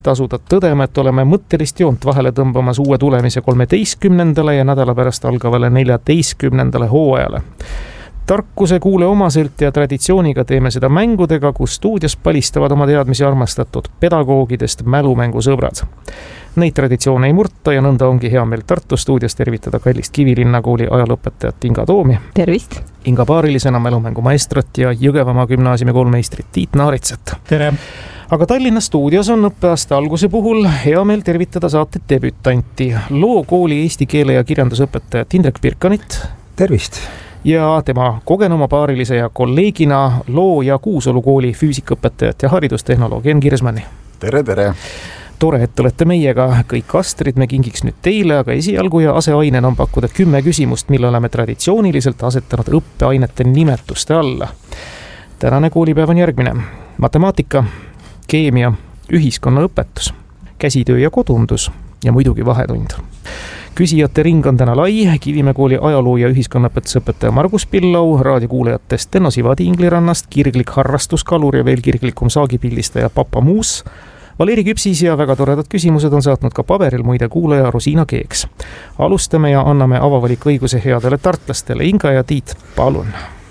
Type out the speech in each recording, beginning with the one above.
asuda tõdema, et oleme mõttelist joont vahele tõmbamas uue tulemise 13. ja nädala pärast algavale 14. hooajale. Tarkuse kuule omaselt ja traditsiooniga teeme seda mängudega, kus stuudios palistavad oma teadmisi armastatud pedagoogidest mälumängusõbrad. Neid traditsioone ei murta ja nõnda ongi hea meel Tartu stuudios tervitada kallist Kivilinna kooli ajalooõpetajat Inga Toomi. Tervist! Inga paarilisena mälumängumaestrat ja Jõgevamaa gümnaasiumi koolmeistrit Tiit Naaritsat. Tere! Aga Tallinna stuudios on õppeaasta alguse puhul hea meel tervitada saate debütanti, Loo kooli eesti keele ja kirjandusõpetajat Indrek Birkanit. Tervist! Ja tema kogenuma paarilise ja kolleegina Loo ja Kuusalu kooli füüsikaõpetajat ja haridustehnoloog Enn Kirsmanni. Tere, tere! Tore, et olete meiega. Kõik astrid me kingiks nüüd teile, aga esialgu ja aseainena on pakkuda 10 küsimust, mille oleme traditsiooniliselt asetanud õppeainete nimetuste alla. Tänane koolipäev on järgmine. Matemaatika, keemia, ühiskonnaõpetus, käsitöö ja kodundus ja muidugi vahetund. Küsijate ring on täna lai. Kivimäe kooli ajaloo- ja ühiskonnaõpetusõpetaja Margus Pillau, raadiokuulajatest Enno Sivadi Inglirannast, kirglik harrastuskalur ja veel kirglikum saagipillistaja Papa Muus, Valeri Küpsis ja väga toredad küsimused on saatnud ka paberil muide kuulaja Rosiina Keeks. Alustame ja anname avavalik õiguse headele tartlastele. Inga ja Tiit, palun!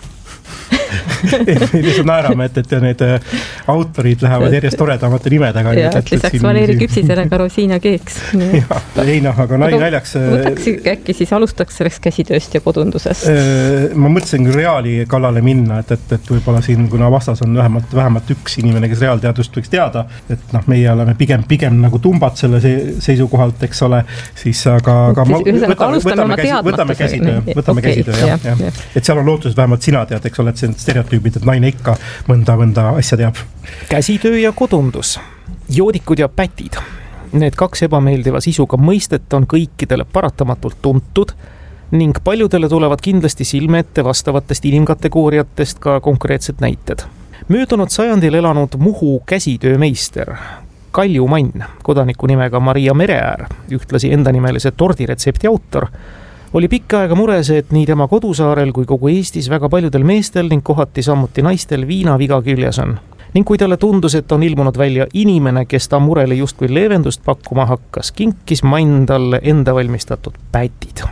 Lihtsalt naerame, et need autorid lähevad järjest toredamate nimedega. Ja, lisaks Valeri Küpsisele ka Rosiina Keeks. Ei noh, aga naljaks... Võtaks äkki siis alustaks selleks käsitööst ja kodundusest? Ma mõtlesin küll reaali kallale minna, et võib-olla siin, kuna vastas on vähemalt üks inimene, kes reaalteadust võiks teada, et noh, meie oleme pigem nagu tumbad selle seisukohalt, eks ole, siis aga võtame käsitöö, jah. Et seal on lootus, vähemalt sina tead, eks ole, et see stereotüübid, et naine ikka mõnda asja teab. Käsitöö ja kodundus, joodikud ja pätid. Need 2 ebameeldiva sisuga mõistet on kõikidele paratamatult tuntud ning paljudele tulevad kindlasti silme ette vastavatest inimkategooriatest ka konkreetsed näited. Möödunud sajandil elanud Muhu käsitöömeister Kalju Mann, kodaniku nimega Maria Mereäär, ühtlasi endanimelise tordiretsepti autor, oli pikka aega mures, et nii tema kodusaarel kui kogu Eestis väga paljudel meestel ning kohati samuti naistel viinaviga küljes on. Ning kui talle tundus, et on ilmunud välja inimene, kes ta murele justkui leevendust pakkuma hakkas, kinkis Mann talle enda valmistatud pätid.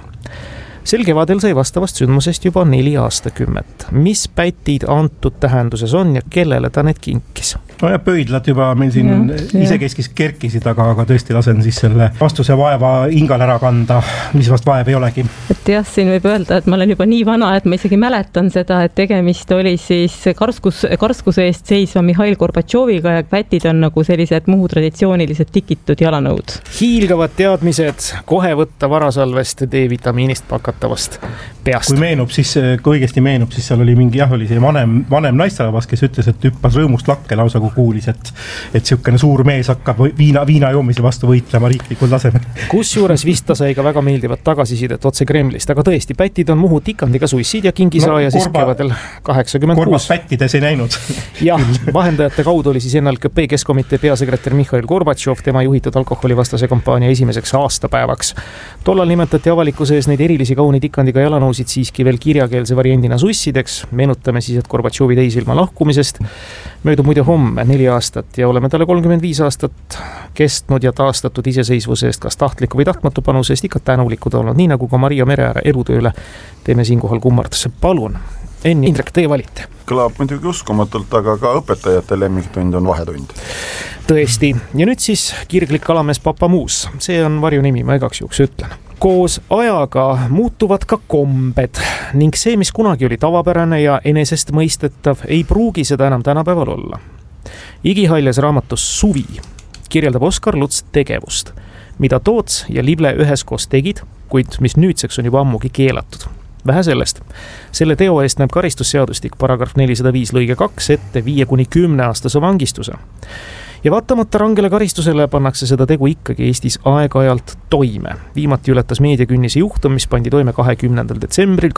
Sel kevadel sai vastavast sündmusest juba 4 aastakümmet. Mis pätid antud tähenduses on ja kellele ta need kinkis? No ja pöidlad juba meil siin isekeskis kerkisid, aga tõesti lasen siis selle vastuse vaeva Ingal ära kanda, mis vast vaev ei olegi. Et jah, siin võib öelda, et ma olen juba nii vana, et ma isegi mäletan seda, et tegemist oli siis karskuse eest seisva Mihhail Gorbatšoviga ja pätid on nagu sellised Muhu traditsioonilised tikitud jalanõud. Hiilgavad teadmised, kohe võtta varasalvest D-vitamiinist pakatavast peast. Kui õigesti meenub, siis seal oli mingi, oli see vanem naisterahvas, kes ütles, et hüppas rõõmust lakke lausa kuulis, et siukene suur mees hakkab viina joomise vastu võitlema riiklikul tasemel. Kusjuures vist ta sai ka väga meeldivat tagasisidet otse Kremlist, aga tõesti, pätid on Muhu tikandiga suissid ja kingisaaja siis kevadel 86. Korvas pättides ei näinud. Jah, vahendajate kaudu oli siis NLKP Keskkomitee peasekretär Mihhail Gorbatšov tema juhitud alkoholivastase kampaania esimeseks aastapäevaks. Tollal nimetati avalikkuse ees neid erilisi kauni tikandiga jalanõusid siiski veel kirjakeelse variandina sussideks. Meenutame siis, et Gorbatšovi teisilma lahkumisest möödub muide homme 4 aastat ja oleme talle 35 aastat kestnud ja taastatud iseseisvuse eest kas tahtliku või tahtmatu panuse eest ikka tänulikud olnud, nii nagu ka Maria Mereääre elutööle teeme siinkohal kummarduse. Palun, Enn, Indrek, teie valite. Kõlab muidugi uskumatult, aga ka õpetajate lemmiktund on vahetund. Tõesti, ja nüüd siis kirglik kalamees Papa Muus. See on varjunimi, ma igaks juhuks ütlen. Koos ajaga muutuvad ka kombed ning see, mis kunagi oli tavapärane ja enesestmõistetav, ei pruugi seda enam tänapäeval olla. Igihaljas raamatus Suvi kirjeldab Oskar Luts tegevust, mida Toots ja Lible üheskoos tegid, kuid mis nüüdseks on juba ammugi keelatud. Vähe sellest. Selle teo eest näeb karistusseadustik paragrahv 405 lõige 2 ette 5-10 aastase vangistuse. Ja vaatamata rangele karistusele pannakse seda tegu ikkagi Eestis aeg-ajalt toime. Viimati ületas meediakünnise juhtum, mis pandi toime 20. detsembril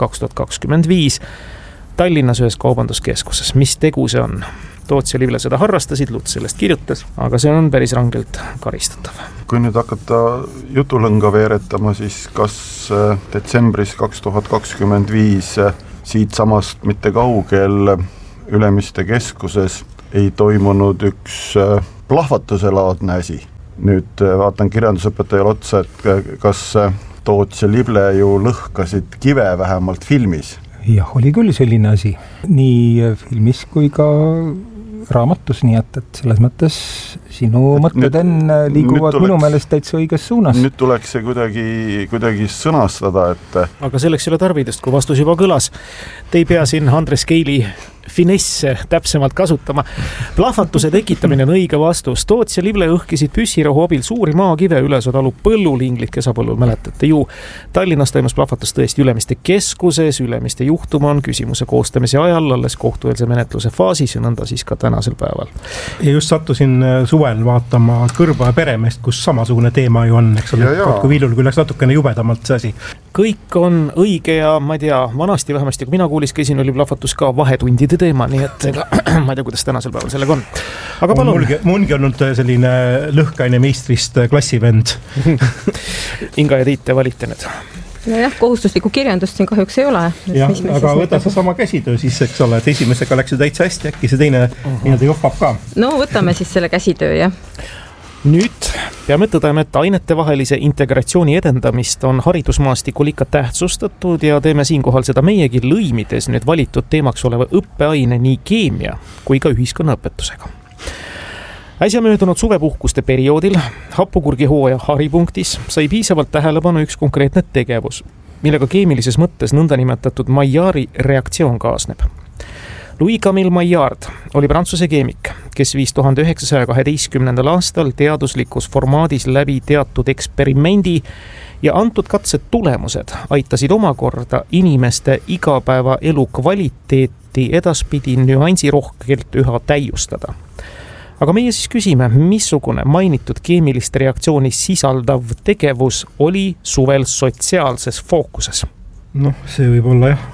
2025 Tallinnas ühes kaubanduskeskuses. Mis tegu see on? Toots ja Livle seda harrastasid, Luts sellest kirjutas, aga see on päris rangelt karistatav. Kui nüüd hakata jutulõnga veeretama, siis kas detsembris 2025 siit samast mitte kaugel Ülemiste keskuses ei toimunud üks plahvatuselaadne asi. Nüüd vaatan kirjandusõpetajale otsa, et kas Toots ja Lible ju lõhkasid kive vähemalt filmis. Jah, oli küll selline asi. Nii filmis kui ka raamatus, nii et selles mõttes sinu mõtted liiguvad minu meelest täitsa õiges suunas. Nüüd tuleks see kuidagi sõnastada, et... Aga selleks ei ole tarvidest, kui vastus juba kõlas. Te ei pea siin Andres Keili finesse täpsemalt kasutama. Plahvatuse tekitamine on õige vastus. Toots ja Lible õhkisid püssirohu abil suuri maakive Ülesotalu põllulinglit Kesapõllul, mäletate ju. Tallinnas toimus plahvatus tõesti Ülemiste keskuses, Ülemiste juhtum on küsimuse koostamise ajal, alles kohtueelse menetluse faasis ja nõnda siis ka tänasel päeval. Ja just sattusin suvel vaatama Kõrva ja Peremeest, kus samasugune teema ju on, eks ole, kui Viilul küll läks natukene jubedamalt see asi. Kõik on õige ja ma ei tea, vanasti vähemasti, kui mina kuulis käisin, oli plahvatus ka vahetundide teema, nii et ma ei tea, kuidas tänasel päeval sellega on. Aga palun. Mungi olnud selline lõhkaine meistrist klassivend. Inga ja Tiit, te valite nüüd. Nojah, kohustuslikku kirjandust siin kahjuks ei ole. Jah, aga võta sa sama käsitöö siis, eks ole, et esimesega läks ju täitsa hästi, äkki see teine nii-öelda johvab ka. No võtame siis selle käsitöö, jah. Nüüd peame tõdema, et ainetevahelise integratsiooni edendamist on haridusmaastikul ikka tähtsustatud ja teeme siinkohal seda meiegi lõimides nüüd valitud teemaks oleva õppeaine nii keemia kui ka ühiskonnaõpetusega. Äsja möödunud suvepuhkuste perioodil Hapukurgi hooaja haripunktis sai piisavalt tähelepanu üks konkreetne tegevus, millega keemilises mõttes nõndanimetatud Maillardi reaktsioon kaasneb. Louis-Camille Maillard oli prantsuse keemik, kes viis 1912. aastal teaduslikus formaadis läbi teatud eksperimendi ja antud katsed tulemused aitasid omakorda inimeste igapäeva elu kvaliteeti edaspidi nüansirohkelt üha täiustada. Aga meie siis küsime, missugune mainitud keemilist reaktsiooni sisaldav tegevus oli suvel sotsiaalses fookuses? Noh, see võib olla jah...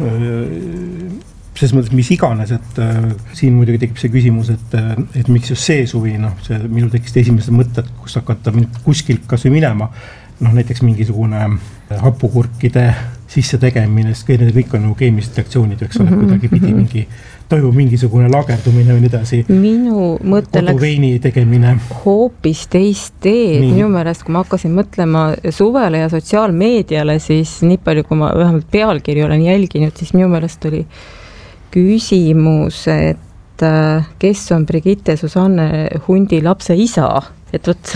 Selles mõttes, mis iganes, et siin muidugi tekib see küsimus, et miks just see suvi, see minu tekist esimesed mõtted, kus hakata kuskilt kas või minema, näiteks mingisugune hapukurkide sisse tegemine, sest kõik on nagu keemilised reaktsioonid, eks ole, kuidagi pidi toimub mingisugune lagerdumine või nii edasi. Minu mõte koduveini tegemine. Hoopis teist teed. Minu meelest, kui ma hakkasin mõtlema suvele ja sotsiaalmeediale, siis nii palju, kui ma vähemalt pealkiri olen jälginud, siis minu meelest oli küsimus, et kes on Brigitte Susanne Hundi lapse isa, et võt,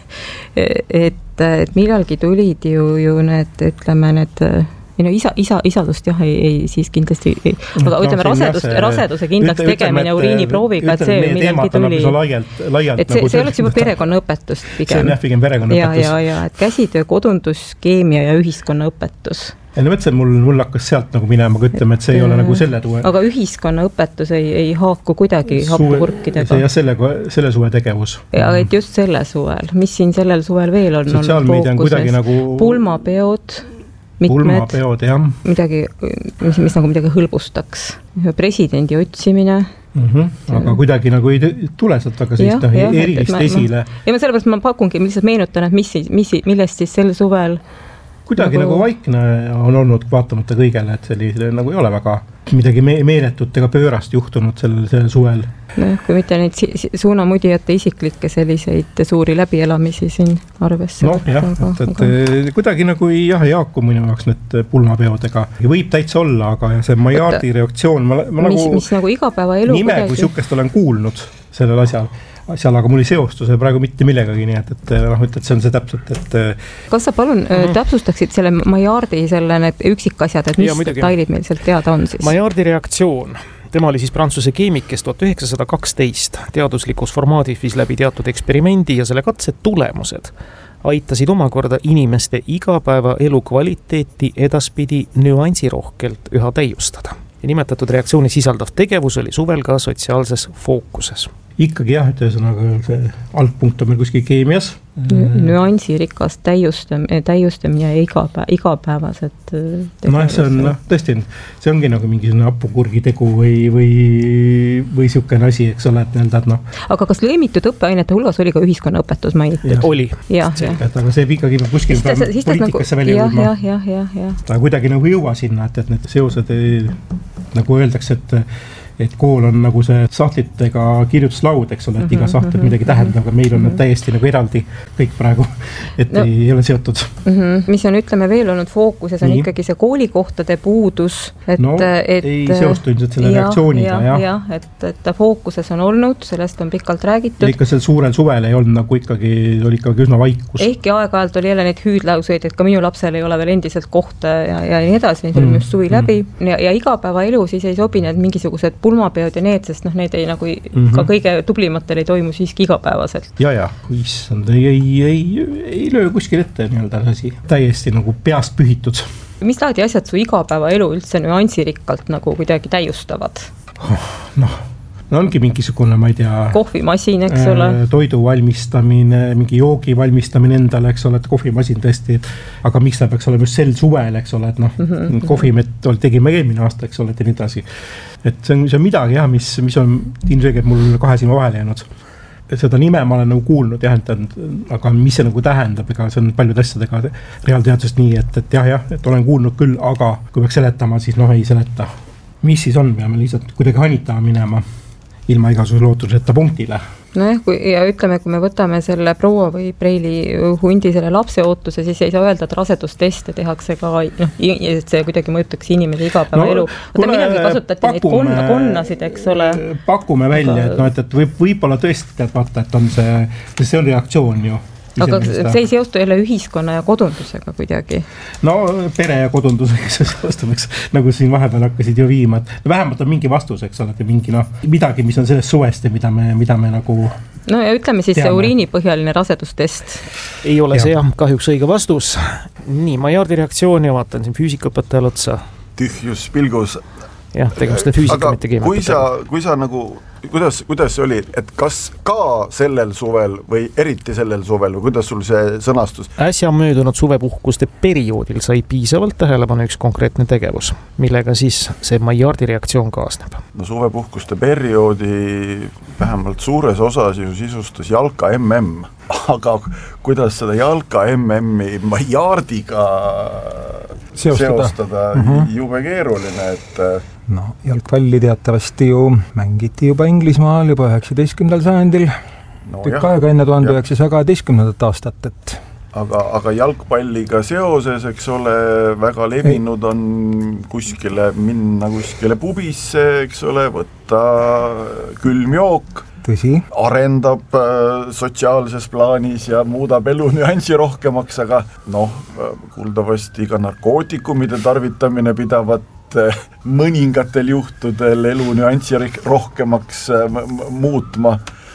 et millalgi tulid ju need, ütleme, need isadust jah, ei siis kindlasti, aga ütleme raseduse kindlaks tegemine uriiniprooviga, et see millalgi tuli, et see oleks juba perekonnaõpetust pigem. See on jah pigem perekonnaõpetus. Ja, et käsitöö, kodundus, keemia ja ühiskonnaõpetus. Ja mõtlesin, mul hakkas sealt nagu minema, aga ütleme, et see ei ole nagu selle suve. Aga ühiskonnaõpetus ei haaku kuidagi hapukurkidega. See jah, selle suve tegevus. Ja, et just selle suvel. Mis siin sellel suvel veel on sotsiaalmeedia on kuidagi nagu... Pulmapeod, mitmed, jah. Midagi, mis nagu midagi hõlbustaks. Presidendi otsimine. Aga kuidagi nagu ei tule sealt aga siis erilist esile. Ja ma sellepärast ma pakungi, lihtsalt meenutan, et millest siis sel suvel kuidagi nagu vaikne on olnud vaatamata kõigele, et sellisele nagu ei ole väga midagi meeletut ega pöörast juhtunud sellel suvel. Kui mitte neid suunamudijate isiklikke selliseid suuri läbielamisi siin arvesse. Jah, et kuidagi nagu ei haaku minu jaoks need pulmapeodega. Võib täitsa olla, aga see Maillardi reaktsioon, mis nagu igapäevaelu nime kui sukest olen kuulnud sellel asjal, aga mul ei seostuse praegu mitte millegagi, nii et see on see täpselt, et... Kas sa palun täpsustaksid selle Maillardi selle need üksikasjad, et mis detailid meil sealt teada on siis? Maillardi reaktsioon, tema oli siis prantsuse keemik, kes 1912 teaduslikus formaadis viis läbi teatud eksperimendi ja selle katsed tulemused aitasid omakorda inimeste igapäeva elu kvaliteeti edaspidi nüansirohkelt üha täiustada. Ja nimetatud reaktsiooni sisaldav tegevus oli suvel ka sotsiaalses fookuses. Ikkagi jah, ütlesõnaga see algpunkt on meil kuskil keemias. Nüansirikas täiustamine ja igapäevased see on tõesti, see ongi nagu mingisugune hapukurgitegu või siukene asi, eks ole, et Aga kas lõimitud õppeainete hulgas oli ka ühiskonnaõpetus mainitud? Oli. Aga see ikkagi peab kuskil poliitikasse välja jõudma. Ja. Ta kuidagi nagu jõua sinna, et need seosed nagu öeldakse, et et kool on nagu see sahtlitega kirjutuslaud, eks ole, et iga sahtlit midagi tähendab, aga meil on need täiesti nagu eraldi kõik praegu, et no, ei ole seotud. Mis on, ütleme, veel olnud fookuses, on ikkagi see koolikohtade puudus, et no, ei seostu ilmselt selle reaktsiooniga, jah. Et fookuses on olnud, sellest on pikalt räägitud. Ja ikka sel suurel suvel ei olnud nagu ikkagi, oli ikkagi üsna vaikus. Ehkki aeg-ajalt oli jälle neid hüüdlauseid, et ka minu lapsel ei ole veel endiselt kohta ja nii edasi, see oli just suvi läbi. Ja igapäevaelu siis ei sobi need mingisugused pulmapeod ja need, sest need ei nagu ka kõige tublimatel ei toimu siiski igapäevaselt. Ja, issand, ei löö kuskil ette nii-öelda asi. Täiesti nagu peast pühitud. Mis laadi asjad su igapäevaelu üldse nüansirikkalt nagu kuidagi täiustavad? No ongi mingisugune, ma ei tea... Kohvimasin, eks ole? Toidu valmistamine, mingi joogi valmistamine endale, eks ole, et kohvimasin tõesti, aga miks ta peaks olema just sel suvel, eks ole, et kohvimett tegime eelmine aasta, eks ole, et nii edasi. Et see on midagi, jah, mis on ilmselgelt mul 2 silma vahele jäänud. Seda nime ma olen nagu kuulnud, jah, aga mis see nagu tähendab, ega see on paljude asjadega reaalteadusest nii, et jah, et olen kuulnud küll, aga kui peaks seletama, siis ei seleta. Mis siis on, peame lihtsalt kuidagi hanitama minema ilma igasuguse lootuseta punktile. Nojah, ja ütleme, kui me võtame selle proua või preili hundi selle lapse ootuse, siis ei saa öelda, et rasedusteste tehakse ka, et see kuidagi mõjutaks inimese igapäeva elu. Midagi kasutati neid konnasid, eks ole. Pakume välja, et võib-olla tõesti vaata, et on see on reaktsioon ju. Aga see ei seostu jälle ühiskonna ja kodundusega kuidagi. No pere ja kodundusega seostamiseks, nagu siin vahepeal hakkasid ju viima, et vähemalt on mingi vastus, eks ole, mingi midagi, mis on sellest suvest ja mida me nagu... No ja ütleme siis see uriinipõhjaline rasedustest. Ei ole see kahjuks õige vastus. Nii, Maillardi reaktsioon ja vaatan siin füüsikaõpetajal otsa. Tühjus pilgus. Jah, tegemist füüsika, mitte keemiaõpetajal. Kui sa nagu... Kuidas see oli, et kas ka sellel suvel või eriti sellel suvel või kuidas sul see sõnastus? Äsja möödunud suvepuhkuste perioodil sai piisavalt tähelepanu üks konkreetne tegevus, millega siis see Maillardi reaktsioon kaasneb. No suvepuhkuste perioodi vähemalt suures osas ju sisustas jalka MM, aga kuidas seda jalka MM-i Maillardiga seostada jube keeruline, et... No, jalgpalli teatavasti ju mängiti juba Inglismaal juba 19. sajandil, tükk aega enne 1912. aastat, et... Aga jalgpalliga seoses, eks ole, väga levinud on minna kuskile pubisse, eks ole, võtta külmjook, tõsi. Arendab sotsiaalses plaanis ja muudab elu nüansi rohkemaks, aga kuuldavasti ka narkootikumide tarvitamine pidavat mõningatel juhtudel elu nüanssi rohkemaks muutma,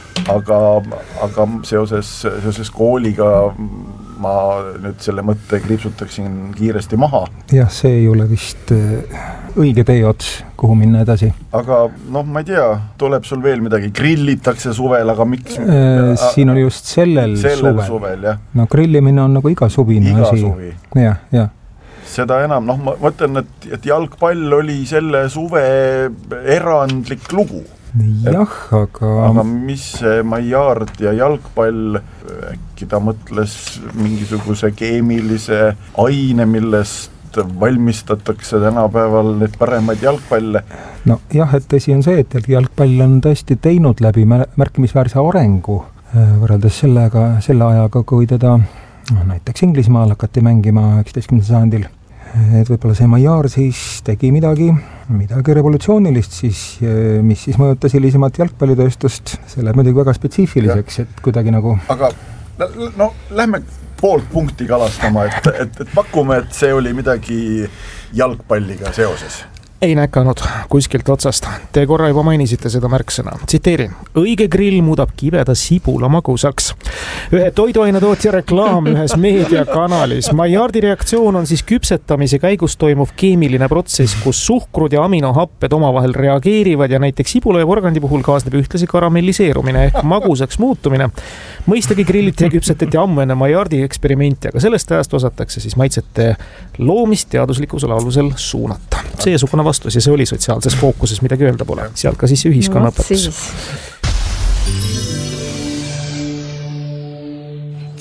aga seoses kooliga ma nüüd selle mõtte kriipsutaksin kiiresti maha. Jah, see ei ole vist õige teeots, kuhu minna edasi. Aga ma ei tea, tuleb sul veel midagi, grillitakse suvel, aga miks? Siin oli just sellel suvel. Jah. No grillimine on nagu iga suvine asi. Suvi. Jah. Seda enam, ma mõtlen, et jalgpall oli selle suve erandlik lugu. Jah, aga mis see Maillard ja jalgpall, äkki ta mõtles mingisuguse keemilise aine, millest valmistatakse tänapäeval need paremaid jalgpalle? No jah, et tõsi on see, et jalgpall on tõesti teinud läbi märkimisväärse arengu võrreldes selle ajaga, kui teda näiteks Inglismaal hakati mängima 19. sajandil. Et võib-olla see Maillard siis tegi midagi revolutsioonilist, mis siis mõjutas hilisemalt jalgpallitööstust. See läheb muidugi väga spetsiifiliseks, et kuidagi nagu... Aga lähme poolt punkti kalastama, et pakume, et see oli midagi jalgpalliga seoses. Ei näkanud kuskilt otsast. Te korra juba mainisite seda märksõna. Tsiteerin. Õige grill muudab kibeda sibula magusaks. Ühe toiduainetootja reklaam ühes meediakanalis. Maillardi reaktsioon on siis küpsetamise käigus toimuv keemiline protsess, kus suhkrud ja aminohapped omavahel reageerivad ja näiteks sibula ja porgandi puhul kaasneb ühtlasi karamelliseerumine ehk magusaks muutumine. Mõistagi grilliti ja küpsetati ammu enne Maillardi eksperimenti, aga sellest ajast osatakse siis maitsete loomist teaduslikkusele alusel suunata. Seesugune vastus ja see oli sotsiaalses fookuses, midagi öelda pole. Sealt ka siis ühiskonnaõpetus. Joe,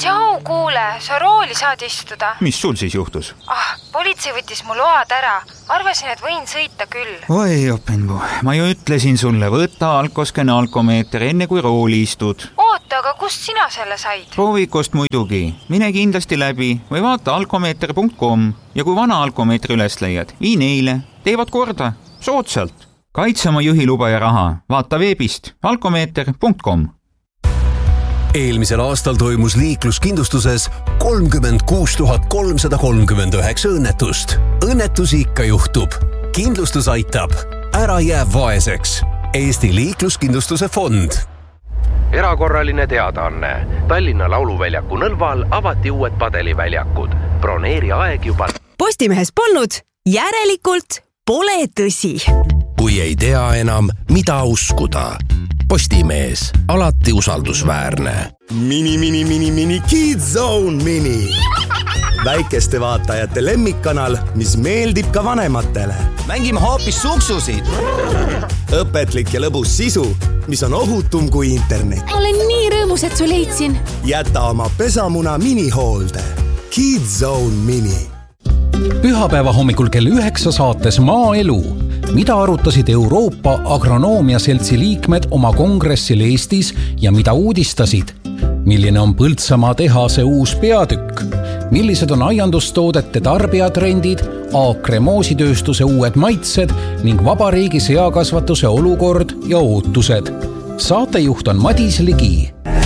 kuule, sa rooli saad istuda. Mis sul siis juhtus? Politsei võttis mu load ära. Arvasin, et võin sõita küll. Oi, Openbu, ma ju ütlesin sulle, võta alkoskene alkomeeter enne kui rooli istud. Oota, aga kust sina selle said? Proovikost muidugi. Mine kindlasti läbi või vaata alkomeeter.com ja kui vana alkomeetri üles leiad, vii neile. Teevad korda. Soodsalt. Kaitse oma juhiluba ja raha. Vaata veebist alkomeeter.com. Eelmisel aastal toimus liikluskindlustuses 36 339 õnnetust. Õnnetusi ikka juhtub. Kindlustus aitab. Ära jää vaeseks. Eesti liikluskindlustuse fond. Erakorraline teadaanne. Tallinna Lauluväljaku Nõlval avati uued padeliväljakud. Broneeri aeg juba. Postimehes polnud, järelikult pole tõsi. Kui ei tea enam, mida uskuda. Postimees, alati usaldusväärne. Mini Kids Zone Mini. Väikeste vaatajate lemmikkanal, mis meeldib ka vanematele. Mängime hoopis suksusid. Õpetlik ja lõbus sisu, mis on ohutum kui internet. Olen nii rõõmus, et su leidsin. Jäta oma pesamuna minihoolde. Kids Zone Mini. Pühapäeva hommikul kell 9 saates Maaelu. Mida arutasid Euroopa Agronoomia Seltsi liikmed oma kongressil Eestis ja mida uudistasid? Milline on Põltsamaa tehase uus peatükk? Millised on aiandustoodete tarbijatrendid, Aakre moositööstuse uued maitsed ning vabariigi seakasvatuse olukord ja ootused? Saatejuht on Madis Ligi.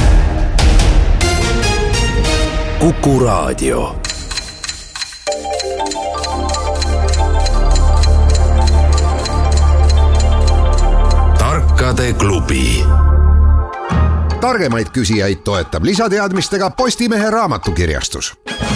Kuku Raadio. Tarkade klubi. Targemaid küsijaid toetab lisateadmistega Postimehe raamatukirjastus.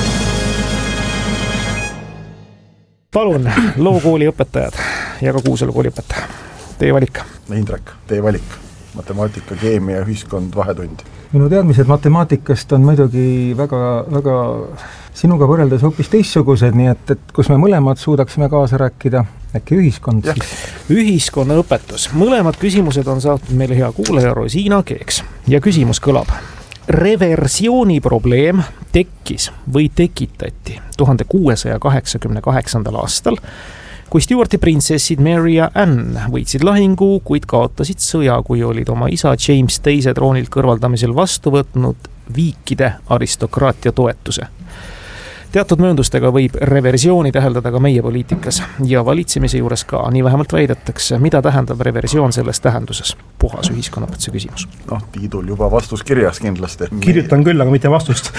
Palun, lookooli õpetajad ja ka Kuusalu kooli õpetaja. Teie valik. Indrek, teie valik. Matemaatika, keemia, ühiskond, vahetund. Minu teadmised matemaatikast on muidugi väga sinuga võrreldes hoopis teistsugused, nii et kus me mõlemad suudaksime kaasa rääkida, äkki ühiskond siis? Ühiskonnaõpetus. Mõlemad küsimused on saatnud meile hea kuulaja Rosiina Keeks. Ja küsimus kõlab. Reversiooni probleem tekkis või tekitati 1688. aastal, kui Stuarti printsessid Mary ja Anne võitsid lahingu, kuid kaotasid sõja, kui olid oma isa James II troonilt kõrvaldamisel vastu võtnud viikide aristokraatia toetuse. Teatud mööndustega võib reversiooni täheldada ka meie poliitikas ja valitsemise juures ka, nii vähemalt väidetakse. Mida tähendab reversioon selles tähenduses? Puhas ühiskonnaõpetuse küsimus. Tiidul juba vastus kirjas kindlasti. Kirjutan küll, aga mitte vastust.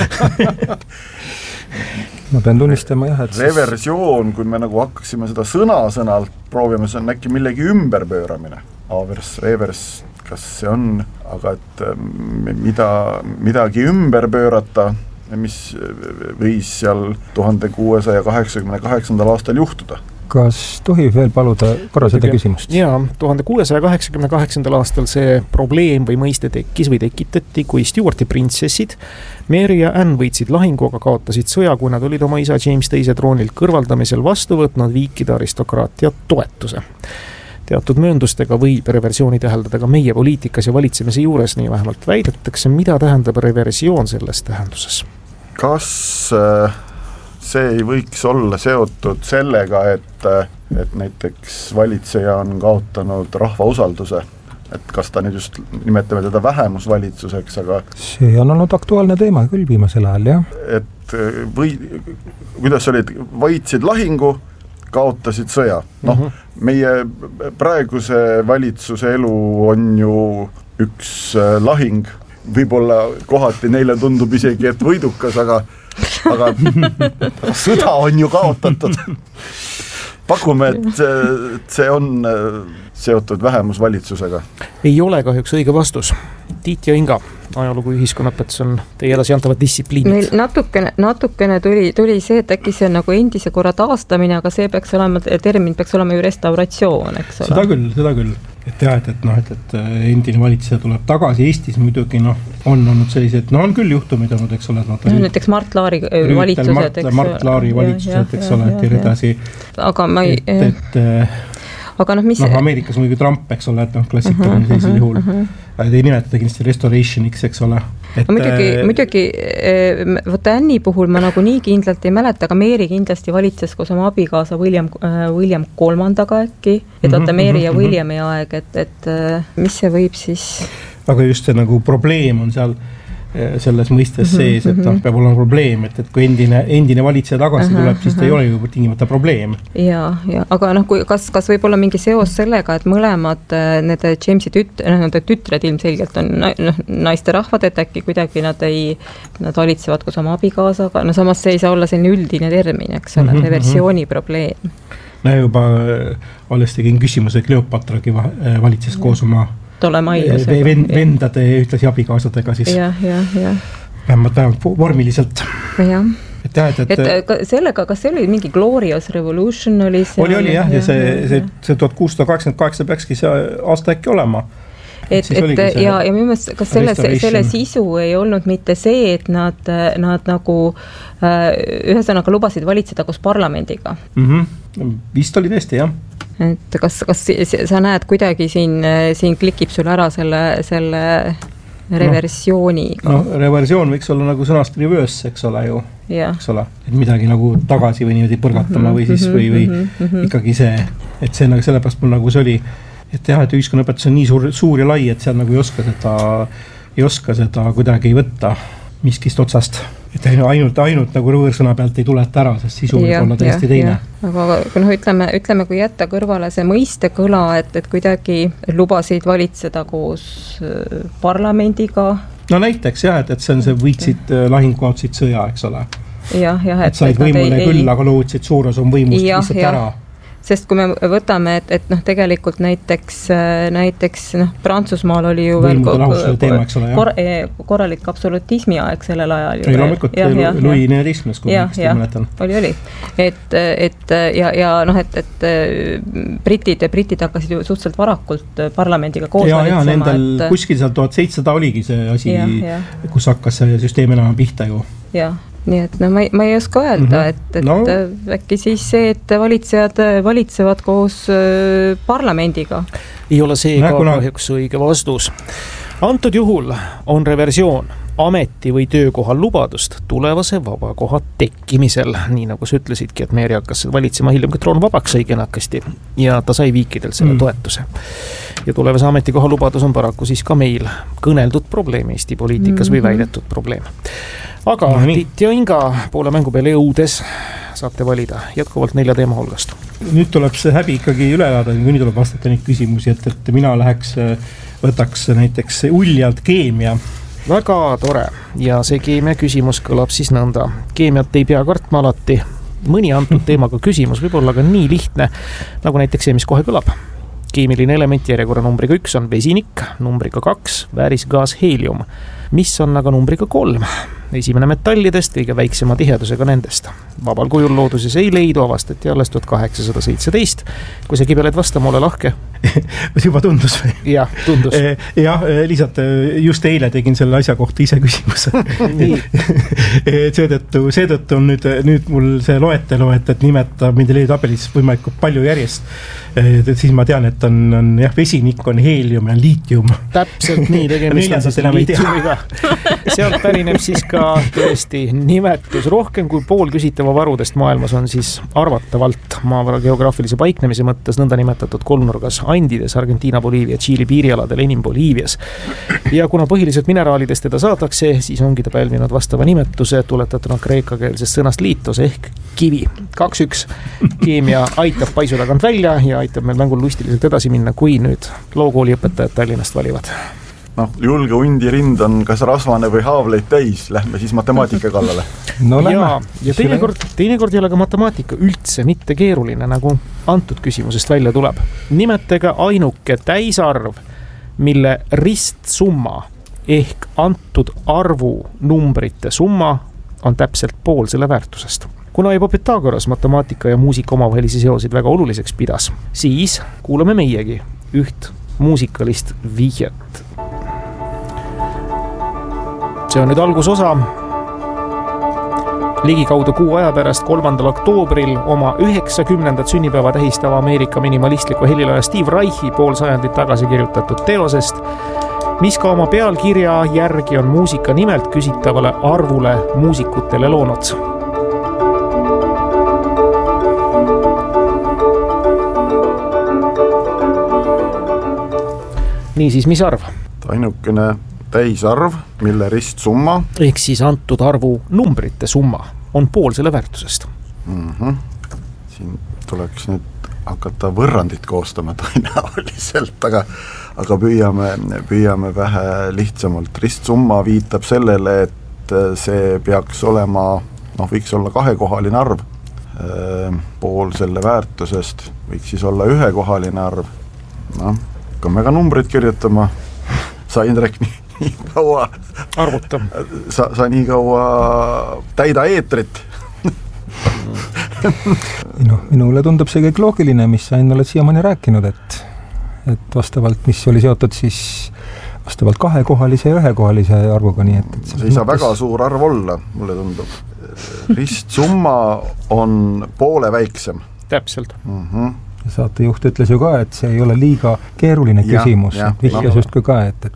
Ma pean tunnistama jah, et reversioon, kui me nagu hakkaksime seda sõnalt proovima, see on äkki millegi ümberpööramine. Avers, revers, kas see on, aga et midagi ümber pöörata, mis võis seal 1688. aastal juhtuda. Kas tohib veel paluda korra seda küsimust? Jaa, 1688. aastal see probleem või mõiste tekkis või tekitati, kui Stuarti printsessid Mary ja Anne võitsid lahingu, aga kaotasid sõja, kui nad olid oma isa James II troonilt kõrvaldamisel vastu võtnud viikide aristokraatia toetuse. Teatud mööndustega võib reversiooni täheldada ka meie poliitikas ja valitsemise juures, nii vähemalt väidetakse. Mida tähendab reversioon selles tähenduses? Kas see ei võiks olla seotud sellega, et näiteks valitseja on kaotanud rahva usalduse, et kas ta nüüd just nimetame teda vähemusvalitsuseks, aga see on olnud aktuaalne teema küll viimasel ajal, jah. Et kuidas olid, võitsid lahingu, kaotasid sõja. Meie praeguse valitsuse elu on ju üks lahing, võib-olla kohati neile tundub isegi, et võidukas, aga sõda on ju kaotatud. Pakume, et see on seotud vähemusvalitsusega. Ei ole kahjuks õige vastus. Tiit ja Inga, ajalugu ühiskonnaõpetus on teie edasi antavad distsipliinid. Meil natukene tuli see, et äkki see on nagu endise korra taastamine, aga see peaks olema, termin peaks olema ju restauratsioon, eks ole? Seda küll. Et jah, et endine valitseja tuleb tagasi Eestis muidugi, on olnud sellised, on küll juhtumid olnud, eks ole. Näiteks Mart Laari valitsused, eks ole. Mart Laari valitsused, eks ole, et edasi. Aga ma ei... aga noh, mis Ameerikas muidugi Trump, eks ole, et klassikaline sellisel juhul. Ei nimetada kindlasti restorationiks, eks ole. Muidugi, võtta Anni puhul ma nagu nii kindlalt ei mäleta, aga Mary kindlasti valitses koos oma abikaasa William kolmandaga äkki, et vaata Mary ja Williami aeg, et mis see võib siis... Aga just see nagu probleem on seal selles mõistes sees, et peab olema probleem, et kui endine valitseja tagasi tuleb, siis ta ei ole ju tingimata probleem. Ja, aga noh, kas võib olla mingi seos sellega, et mõlemad need Jamesi tütred ilmselgelt on naiste rahvad, et äkki kuidagi nad valitsevad koos oma abikaasaga, no samas see ei saa olla selline üldine termin, eks ole, reversiooni probleem. No juba alles tegin küsimuse, Kleopatragi valitses koos oma vendade ja ühtlasi abikaasadega siis. Vähemalt vormiliselt. Et sellega, kas see oli mingi Glorious Revolution oli see? Oli jah, ja see 1688 peakski see aasta äkki olema. Ja minu meelest, kas selle sisu ei olnud mitte see, et nad nagu ühesõnaga lubasid valitseda koos parlamendiga? Vist oli tõesti, jah. Et kas sa näed kuidagi siin klikib sul ära selle reversiooniga? No, reversioon võiks olla nagu sõnast reverse, eks ole ju. Eks ole, et midagi nagu tagasi või niimoodi põrgatama või siis või ikkagi see, et see nagu sellepärast mul nagu see oli, et jah, et ühiskonnaõpetus on nii suur ja lai, et seal nagu ei oska seda kuidagi võtta miskist otsast. Et ainult nagu rõõrsõna pealt ei tuleta ära, sest sisu võib olla täiesti teine. Aga ütleme, kui jätta kõrvale see mõiste kõla, et kuidagi lubasid valitseda koos parlamendiga. No näiteks jah, et see on see võitsid lahinguautsid sõja, eks ole. Et said võimule küll, aga lootsid suur osa võimust lihtsalt ära. Sest kui me võtame, et tegelikult näiteks Prantsusmaal oli ju veel korralik absolutismi aeg sellel ajal. Ei loomulikult, Louis XIV, kui ma mäletan. Oli. Et britid hakkasid ju suhteliselt varakult parlamendiga koos valitsema. Nendel kuskil seal 1700 oligi see asi, kus hakkas see süsteem enam pihta ju. Nii et ma ei oska öelda, et äkki siis see, et valitsejad valitsevad koos parlamendiga. Ei ole see ka kahjuks õige vastus. Antud juhul on reversioon ameti või töökohal lubadust tulevase vabakoha tekkimisel, nii nagu sa ütlesidki, et Meeri hakkas valitsema hiljem, kui troon vabaks sai kenakasti ja ta sai viikidelt selle toetuse. Ja tulevase ametikoha lubadus on paraku siis ka meil kõneldud probleem Eesti poliitikas või väidetud probleem. Aga Tiit ja Inga poole mängu peale jõudes saate valida jätkuvalt 4 teema hulgast. Nüüd tuleb see häbi ikkagi üle elada, kui nüüd tuleb vastata neid küsimusi, et mina võtaks näiteks uljalt keemia. Väga tore ja see keemia küsimus kõlab siis nõnda. Keemiat ei pea kartma alati. Mõni antud teemaga küsimus võib olla ka nii lihtne, nagu näiteks see, mis kohe kõlab. Keemiline element järjekorra numbriga 1 on vesinik, numbriga 2 väärisgaas helium, mis on aga numbriga 3. Esimene metallidest, kõige väiksema tihedusega nendest. Vabal kujul looduses ei leidu, avastati alles 1817. Kui sa kibeled vastama, ole lahke. Juba tundus või? Jah, tundus. Jah, lihtsalt just eile tegin selle asja kohta ise küsimuse. Seetõttu on nüüd mul see loetelu, et nimeta Mendelejevi tabelis võimalikult palju järjest. Siis ma tean, et on vesinik, on helium ja liitium. Täpselt nii, tegemist on siis liitiumiga. Sealt pärineb siis ka tõesti nimetus. Rohkem kui pool küsitava varudest maailmas on siis arvatavalt maavara geograafilise paiknemise mõttes nõnda nimetatud kolmnurgas Andides, Argentiina, Boliivia, Tšiili piirialadel, enim Boliivias. Ja kuna põhiliselt mineraalidest teda saadakse, siis ongi ta pälvinud vastava nimetuse tuletatuna kreekakeelsest sõnast liitos ehk kivi. 2-1 keemia aitab paisu tagant välja ja aitab meil mängul lustiliselt edasi minna, kui nüüd lookooliõpetajad Tallinnast valivad. Julge hundi rind on kas rasvane või haavleid täis, lähme siis matemaatika kallale. Ja teinekord ei ole ka matemaatika üldse mitte keeruline, nagu antud küsimusest välja tuleb. Nimetega ainuke täisarv, mille ristsumma ehk antud arvu numbrite summa on täpselt pool selle väärtusest. Kuna juba Pythagoras matemaatika ja muusika omavahelisi seosid väga oluliseks pidas, siis kuulame meiegi üht muusikalist vihjet. See on nüüd algusosa Ligikaudu 6 aja pärast 3. oktoobril oma 90. sünnipäeva tähistava Ameerika minimalistliku helilooja Steve Reichi pool sajandit tagasi kirjutatud teosest, mis ka oma pealkirja järgi on muusika nimelt küsitavale arvule muusikutele loonud. Niisiis, mis arv? Ainukene täisarv, mille ristsumma ehk siis antud arvu numbrite summa on pool selle väärtusest. Siin tuleks nüüd hakata võrrandit koostama tõenäoliselt, aga püüame vähe lihtsamalt. Ristsumma viitab sellele, et see peaks olema, võiks olla 2-kohaline arv. Pool selle väärtusest võiks siis olla 1-kohaline arv. Hakkame ka numbrid kirjutama. Sa, Indrek, nii kaua arvuta. Sa nii kaua täida eetrit. Minule tundub see kõik loogiline, mis sa enne oled siiamaani rääkinud, et vastavalt, mis oli seotud siis vastavalt 2-kohalise ja 1-kohalise arvuga, nii et see ei saa väga suur arv olla, mulle tundub. Ristsumma on poole väiksem. Täpselt. Saatejuht ütles ju ka, et see ei ole liiga keeruline küsimus, vihjas justkui ka, et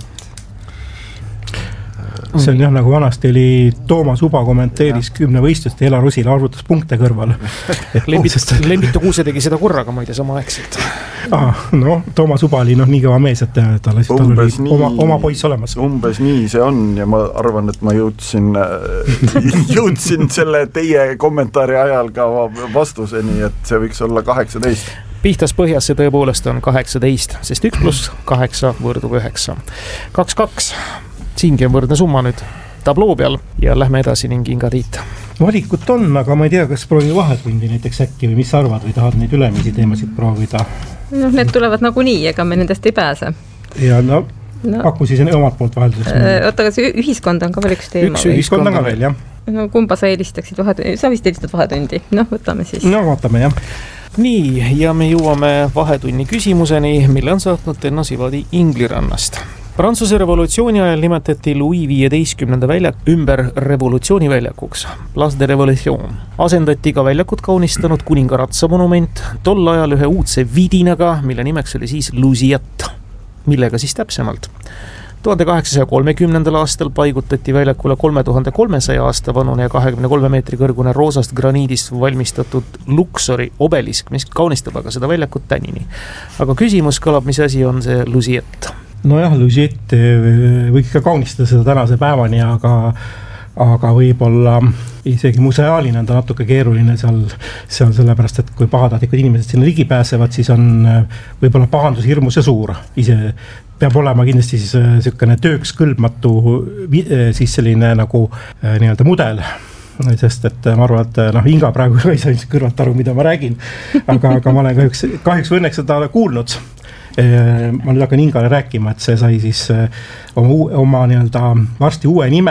see on nagu vanasti oli Toomas Uba kommenteeris 10 võistlust ja Ela Rusila arvutas punkte kõrval. Lembitu Kuuse tegi seda korraga, ma ei tea, samaaegselt. Toomas Uba oli nii kõva mees, et tal oli oma poiss olemas. Umbes nii see on ja ma arvan, et ma jõudsin selle teie kommentaari ajal ka vastuseni, et see võiks olla 18. Pihtas põhjas see tõepoolest on 18, sest 1 + 8 võrdub 9. 2-2. Siingi on võrdne summa nüüd tabloo peal ja lähme edasi ning Inga Tiit. Valikut on, aga ma ei tea, kas proovi vahetundi näiteks äkki või mis arvad või tahad neid ülemisi teemasid proovida? Need tulevad nagu nii, ega me nendest ei pääse. Ja pakku siis omalt poolt vahelduseks. Oota, kas ühiskond on ka veel üks teema? Üks ühiskond on ka veel, jah. Kumba sa eelistaksid vahetundi? Sa vist eelistad vahetundi. Võtame siis. Vaatame, jah. Nii, ja me jõuame vahetunni küsimuseni, mille on saatnud Tenno Sivadi Inglirannast. Prantsuse revolutsiooni ajal nimetati Louis XV väljak ümber revolutsiooniväljakuks, Place de Revolution. Asendati ka väljakut kaunistanud kuningaratsa monument, tol ajal ühe uudse vidinaga, mille nimeks oli siis Lusiat. Millega siis täpsemalt? 1830. aastal paigutati väljakule 3300 aasta vanune ja 23 meetri kõrgune roosast graniidist valmistatud Luxori obelisk, mis kaunistab aga seda väljakut tänini. Aga küsimus kõlab, mis asi on see Lusiat? Lusiet võiks ka kaunistada seda tänase päevani, aga võib-olla isegi museaalina on ta natuke keeruline seal sellepärast, et kui pahatahtlikud inimesed sinna ligi pääsevad, siis on võib-olla pahandus hirmus ja suur. Ise peab olema kindlasti siis selline tööks kõlbmatu siis selline nagu nii-öelda mudel, sest et ma arvan, et Inga praegu ei saa kõrvalt aru, mida ma räägin, aga ma olen kahjuks või õnneks seda kuulnud. Ma nüüd hakkan Ingale rääkima, et see sai siis oma nii-öelda varsti uue nime